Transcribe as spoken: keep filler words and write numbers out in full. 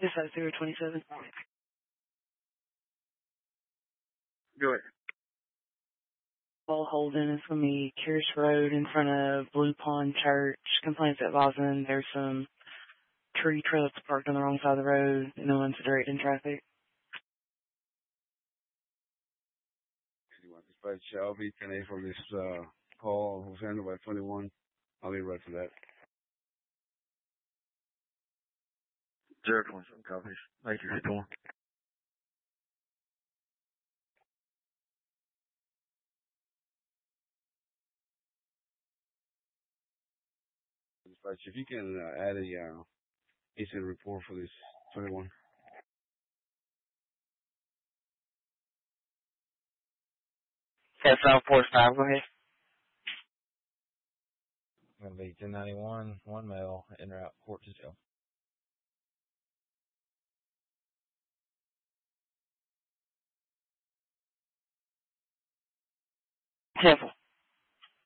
This is zero twenty-seven. Go ahead. Paul Holden is from the Curious Road in front of Blue Pond Church. Complaints at Vosin. There's some tree trucks parked on the wrong side of the road and no one's directing traffic. Dispatch, I'll be ten A for this uh, call who's handled by twenty-one. I'll be right for that. zero twenty-seven copies. Thank you for calling. Dispatch, if you can uh, add a uh, incident report for this twenty-one. That's seven four five, go ahead. Gonna be ten ninety-one, one male, en route, port to jail. Temple.